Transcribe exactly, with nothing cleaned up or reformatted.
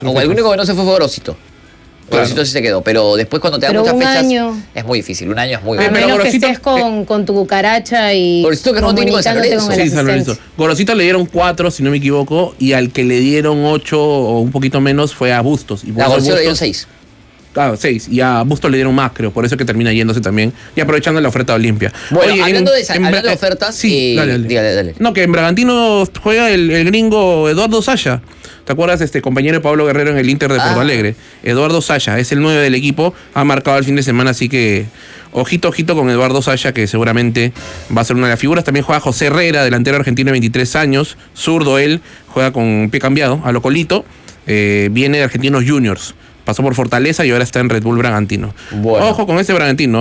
Como el único que no se fue fue Gorosito. Claro. Gorosito sí se quedó, pero después cuando te dan Pero muchas un fechas año. es muy difícil. Un año es muy A Pero difícil. menos que Gorosito- estés con, con tu cucaracha y Gorosito que es nuevo técnico de San comunicándote con el Sí, San Lorenzo. asistente. Gorosito le dieron cuatro, si no me equivoco, y al que le dieron ocho o un poquito menos fue a Bustos. Y por La eso Gorosito le dieron Bustos- seis. Claro, seis. Y a Bustos le dieron más, creo. Por eso que termina yéndose también. Y aprovechando la oferta de Olimpia. Bueno, Oye, hablando en- de esa- en hablando Bra- de ofertas, sí, eh, dale, dale. dígale, dale. No, que en Bragantino juega el, el gringo Eduardo Saya. ¿Te acuerdas? Este compañero de Pablo Guerrero en el Inter de Ah. Porto Alegre. Eduardo Saya es el nueve del equipo. Ha marcado el fin de semana, así que ojito, ojito con Eduardo Saya, que seguramente va a ser una de las figuras. También juega José Herrera, delantero argentino de veintitrés años. Zurdo él, juega con pie cambiado, a lo colito. Eh, viene de Argentinos Juniors. Pasó por Fortaleza y ahora está en Red Bull Bragantino. Bueno. Ojo con ese Bragantino.